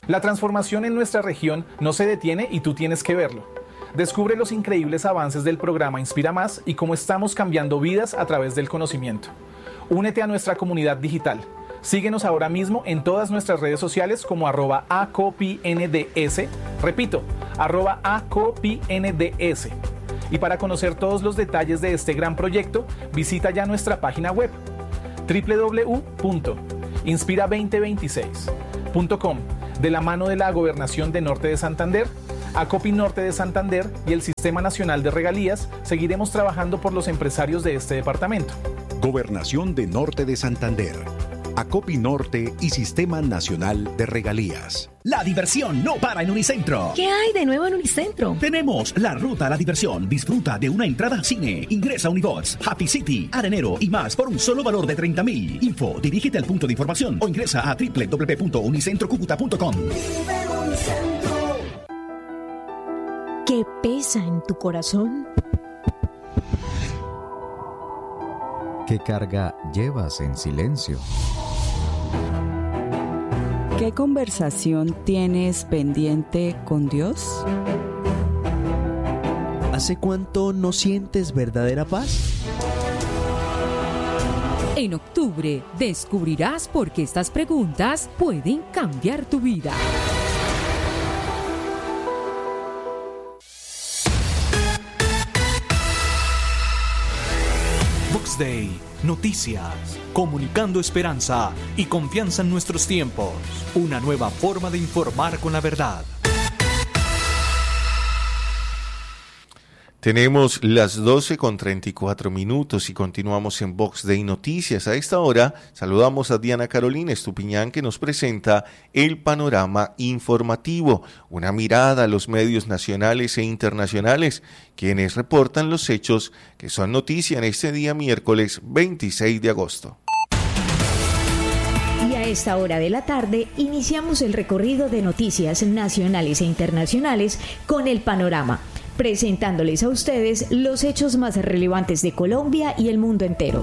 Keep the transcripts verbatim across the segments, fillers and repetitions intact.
La transformación en nuestra región no se detiene y tú tienes que verlo. Descubre los increíbles avances del programa Inspira Más y cómo estamos cambiando vidas a través del conocimiento. Únete a nuestra comunidad digital. Síguenos ahora mismo en todas nuestras redes sociales como arroba acopinds. Repito, arroba acopinds. Y para conocer todos los detalles de este gran proyecto, visita ya nuestra página web doble u doble u doble u punto inspira dos mil veintiséis punto com. De la mano de la Gobernación de Norte de Santander, Acopi Norte de Santander y el Sistema Nacional de Regalías, seguiremos trabajando por los empresarios de este departamento. Gobernación de Norte de Santander, Acopi Norte y Sistema Nacional de Regalías. La diversión no para en Unicentro. ¿Qué hay de nuevo en Unicentro? Tenemos la ruta a la diversión. Disfruta de una entrada al cine. Ingresa a Unibox, Happy City, Arenero y más por un solo valor de treinta mil. Info, dirígete al punto de información o ingresa a doble u doble u doble u punto unicentro cúcuta punto com. ¿Qué pesa en tu corazón? ¿Qué carga llevas en silencio? ¿Qué conversación tienes pendiente con Dios? ¿Hace cuánto no sientes verdadera paz? En octubre descubrirás por qué estas preguntas pueden cambiar tu vida. Vox Day, noticias, comunicando esperanza y confianza en nuestros tiempos. Una nueva forma de informar con la verdad. Tenemos las doce con treinta y cuatro minutos y continuamos en Vox Day Noticias. A esta hora saludamos a Diana Carolina Estupiñán, que nos presenta el panorama informativo, una mirada a los medios nacionales e internacionales, quienes reportan los hechos que son noticia en este día miércoles veintiséis de agosto. Y a esta hora de la tarde iniciamos el recorrido de noticias nacionales e internacionales con el panorama, presentándoles a ustedes los hechos más relevantes de Colombia y el mundo entero.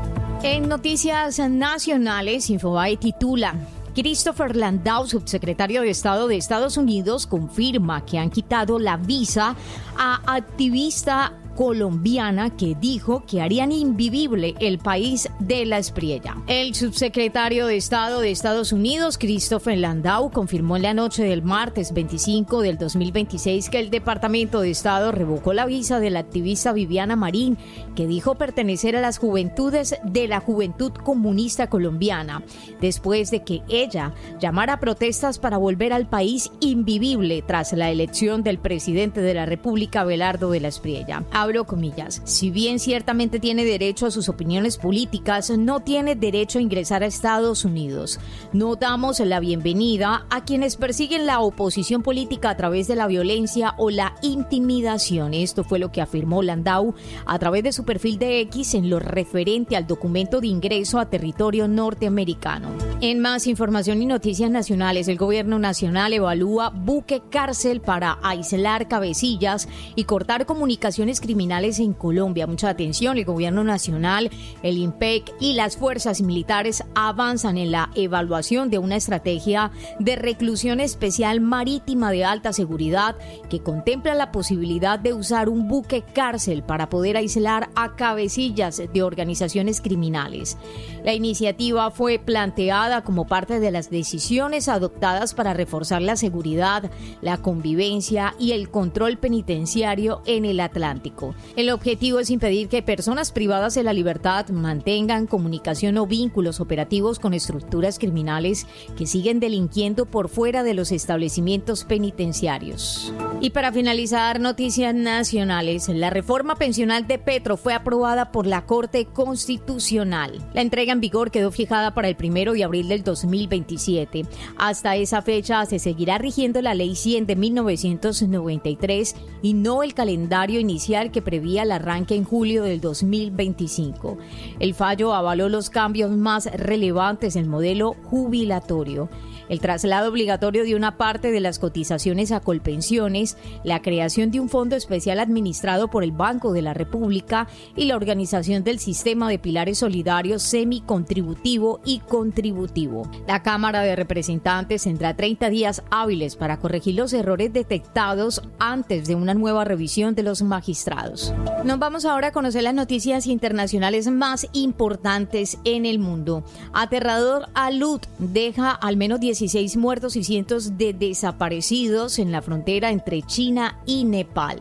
En noticias nacionales, Infobae titula: Christopher Landau, subsecretario de Estado de Estados Unidos, confirma que han quitado la visa a activista colombiana que dijo que harían invivible el país de la Espriella. El subsecretario de Estado de Estados Unidos, Christopher Landau, confirmó en la noche del martes veinticinco del dos mil veintiséis que el Departamento de Estado revocó la visa de la activista Viviana Marín, que dijo pertenecer a las juventudes de la Juventud Comunista Colombiana, después de que ella llamara a protestas para volver al país invivible tras la elección del presidente de la República, Abelardo de la Espriella. Abro comillas: si bien ciertamente tiene derecho a sus opiniones políticas, no tiene derecho a ingresar a Estados Unidos. No damos la bienvenida a quienes persiguen la oposición política a través de la violencia o la intimidación. Esto fue lo que afirmó Landau a través de su perfil de X en lo referente al documento de ingreso a territorio norteamericano. En más información y noticias nacionales, el gobierno nacional evalúa buque cárcel para aislar cabecillas y cortar comunicaciones criminales en Colombia. Mucha atención, el gobierno nacional, el IMPEC y las fuerzas militares avanzan en la evaluación de una estrategia de reclusión especial marítima de alta seguridad que contempla la posibilidad de usar un buque cárcel para poder aislar a cabecillas de organizaciones criminales. La iniciativa fue planteada como parte de las decisiones adoptadas para reforzar la seguridad, la convivencia y el control penitenciario en el Atlántico. El objetivo es impedir que personas privadas de la libertad mantengan comunicación o vínculos operativos con estructuras criminales que siguen delinquiendo por fuera de los establecimientos penitenciarios. Y para finalizar, noticias nacionales. La reforma pensional de Petro fue aprobada por la Corte Constitucional. La entrega en vigor quedó fijada para el primero de abril del dos mil veintisiete. Hasta esa fecha se seguirá rigiendo la Ley cien de mil novecientos noventa y tres y no el calendario inicial que que prevía el arranque en julio del dos mil veinticinco. El fallo avaló los cambios más relevantes en el modelo jubilatorio: el traslado obligatorio de una parte de las cotizaciones a Colpensiones, la creación de un fondo especial administrado por el Banco de la República y la organización del sistema de pilares solidarios semicontributivo y contributivo. La Cámara de Representantes tendrá treinta días hábiles para corregir los errores detectados antes de una nueva revisión de los magistrados. Nos vamos ahora a conocer las noticias internacionales más importantes en el mundo. Aterrador alud deja al menos dieciséis muertos y cientos de desaparecidos en la frontera entre China y Nepal.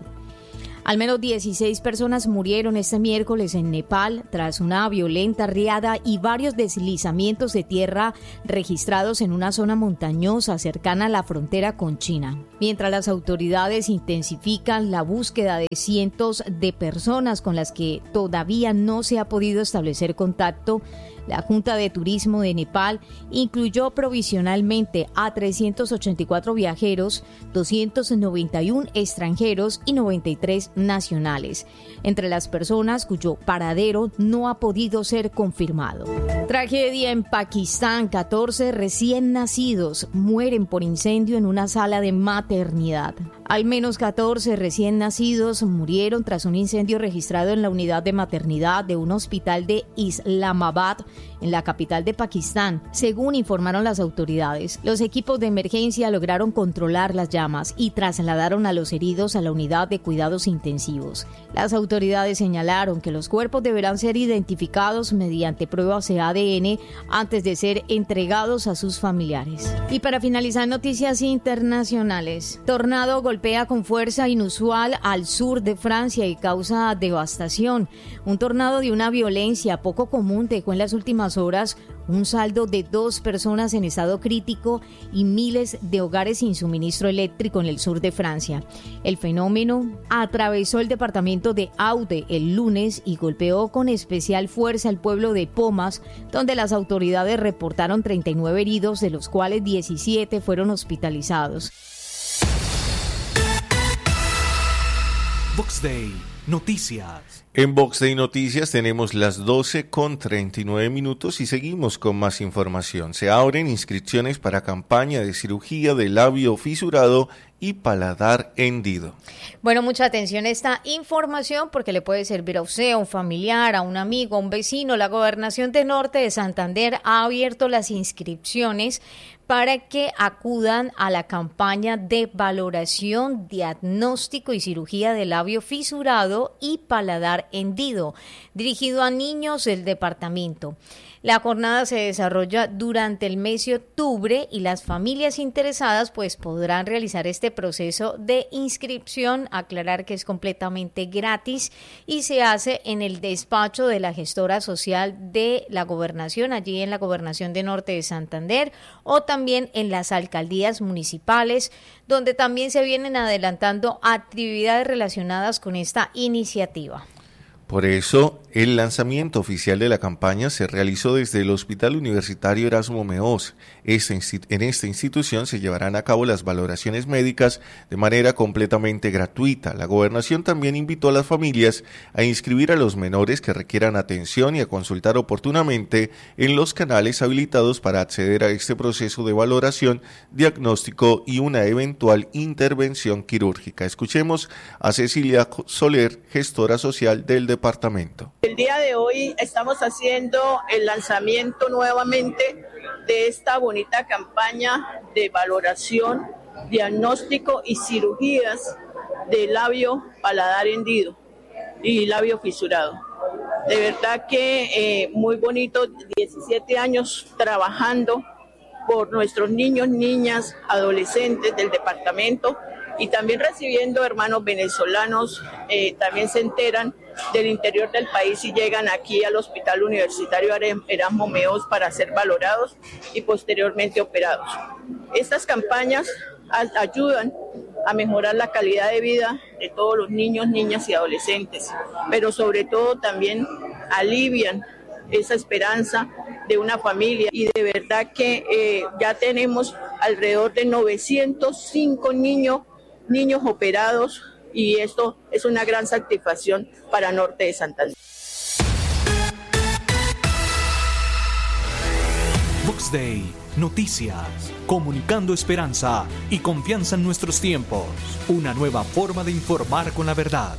Al menos dieciséis personas murieron este miércoles en Nepal tras una violenta riada y varios deslizamientos de tierra registrados en una zona montañosa cercana a la frontera con China. Mientras las autoridades intensifican la búsqueda de cientos de personas con las que todavía no se ha podido establecer contacto, la Junta de Turismo de Nepal incluyó provisionalmente a trescientos ochenta y cuatro viajeros, doscientos noventa y uno extranjeros y noventa y tres nacionales, entre las personas cuyo paradero no ha podido ser confirmado. Tragedia en Pakistán: catorce recién nacidos mueren por incendio en una sala de maternidad. Al menos catorce recién nacidos murieron tras un incendio registrado en la unidad de maternidad de un hospital de Islamabad, en la capital de Pakistán, según informaron las autoridades. Los equipos de emergencia lograron controlar las llamas y trasladaron a los heridos a la unidad de cuidados intensivos. Las autoridades señalaron que los cuerpos deberán ser identificados mediante pruebas de A D N antes de ser entregados a sus familiares. Y para finalizar, noticias internacionales. Tornado golpea con fuerza inusual al sur de Francia y causa devastación. Un tornado de una violencia poco común dejó en las últimas horas un saldo de dos personas en estado crítico y miles de hogares sin suministro eléctrico en el sur de Francia. El fenómeno atravesó el departamento de Aude el lunes y golpeó con especial fuerza el pueblo de Pomas, donde las autoridades reportaron treinta y nueve heridos, de los cuales diecisiete fueron hospitalizados. Vox Day, noticias. En Vox Day Noticias tenemos las doce con treinta y nueve minutos y seguimos con más información. Se abren inscripciones para campaña de cirugía de labio fisurado y paladar hendido. Bueno, mucha atención a esta información porque le puede servir a usted, a un familiar, a un amigo, a un vecino. La Gobernación de Norte de Santander ha abierto las inscripciones para que acudan a la campaña de valoración, diagnóstico y cirugía de labio fisurado y paladar hendido, dirigido a niños del departamento. La jornada se desarrolla durante el mes de octubre y las familias interesadas pues podrán realizar este proceso de inscripción. Aclarar que es completamente gratis y se hace en el despacho de la gestora social de la Gobernación, allí en la Gobernación de Norte de Santander, o también en las alcaldías municipales, donde también se vienen adelantando actividades relacionadas con esta iniciativa. Por eso, el lanzamiento oficial de la campaña se realizó desde el Hospital Universitario Erasmo Meós. Esta insti- en esta institución se llevarán a cabo las valoraciones médicas de manera completamente gratuita. La Gobernación también invitó a las familias a inscribir a los menores que requieran atención y a consultar oportunamente en los canales habilitados para acceder a este proceso de valoración, diagnóstico y una eventual intervención quirúrgica. Escuchemos a Cecilia Soler, gestora social del departamento. El día de hoy estamos haciendo el lanzamiento nuevamente de esta bonita campaña de valoración, diagnóstico y cirugías de labio paladar hendido y labio fisurado. De verdad que eh, muy bonito, diecisiete años trabajando por nuestros niños, niñas, adolescentes del departamento y también recibiendo hermanos venezolanos, eh, también se enteran del interior del país y llegan aquí al Hospital Universitario Erasmo Meós para ser valorados y posteriormente operados. Estas campañas a- ayudan a mejorar la calidad de vida de todos los niños, niñas y adolescentes, pero sobre todo también alivian esa esperanza de una familia y de verdad que eh, ya tenemos alrededor de novecientos cinco niños, niños operados y esto es una gran satisfacción para Norte de Santander. Vox Day, noticias, comunicando esperanza y confianza en nuestros tiempos. Una nueva forma de informar con la verdad.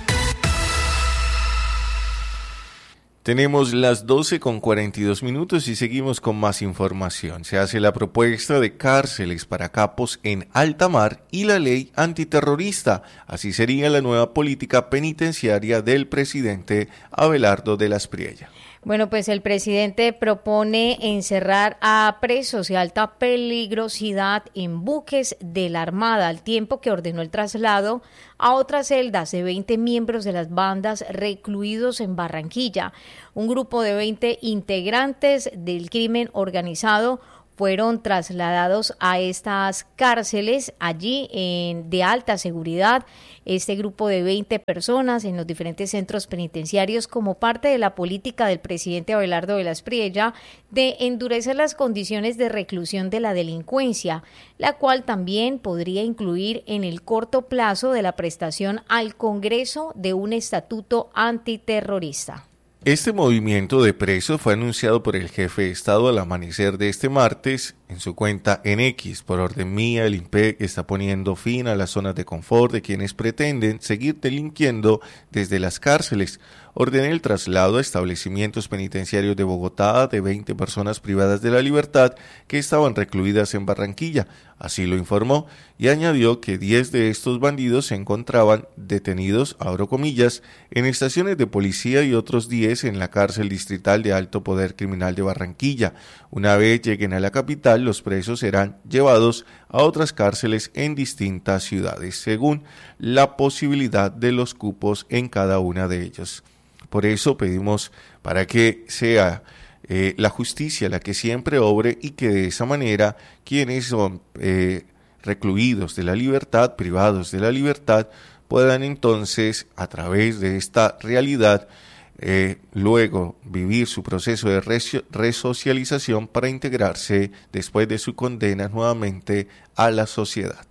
Tenemos las doce con cuarenta y dos minutos y seguimos con más información. Se hace la propuesta de cárceles para capos en alta mar y la ley antiterrorista. Así sería la nueva política penitenciaria del presidente Abelardo de la Espriella. Bueno, pues el presidente propone encerrar a presos de alta peligrosidad en buques de la Armada, al tiempo que ordenó el traslado a otras celdas de veinte miembros de las bandas recluidos en Barranquilla. Un grupo de veinte integrantes del crimen organizado fueron trasladados a estas cárceles allí en, de alta seguridad. Este grupo de veinte personas en los diferentes centros penitenciarios como parte de la política del presidente Abelardo de la Espriella de endurecer las condiciones de reclusión de la delincuencia, la cual también podría incluir en el corto plazo de la prestación al Congreso de un estatuto antiterrorista. Este movimiento de presos fue anunciado por el jefe de Estado al amanecer de este martes en su cuenta en X. Por orden mía, el I N P E C está poniendo fin a las zonas de confort de quienes pretenden seguir delinquiendo desde las cárceles. Ordené el traslado a establecimientos penitenciarios de Bogotá de veinte personas privadas de la libertad que estaban recluidas en Barranquilla. Así lo informó y añadió que diez de estos bandidos se encontraban detenidos, abro comillas, en estaciones de policía y otros diez en la cárcel distrital de alto poder criminal de Barranquilla. Una vez lleguen a la capital, los presos serán llevados a otras cárceles en distintas ciudades, según la posibilidad de los cupos en cada una de ellos. Por eso pedimos para que sea eh, la justicia la que siempre obre y que de esa manera quienes son eh, recluidos de la libertad, privados de la libertad, puedan entonces a través de esta realidad eh, luego vivir su proceso de reso- resocialización para integrarse después de su condena nuevamente a la sociedad.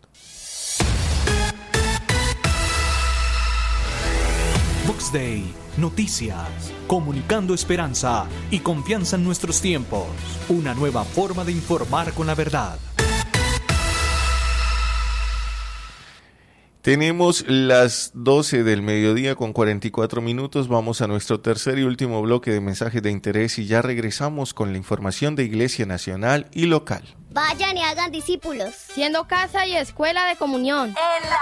Vox Day, noticias, comunicando esperanza y confianza en nuestros tiempos. Una nueva forma de informar con la verdad. Tenemos las doce del mediodía con cuarenta y cuatro minutos. Vamos a nuestro tercer y último bloque de mensajes de interés y ya regresamos con la información de Iglesia Nacional y local. Vayan y hagan discípulos, siendo casa y escuela de comunión.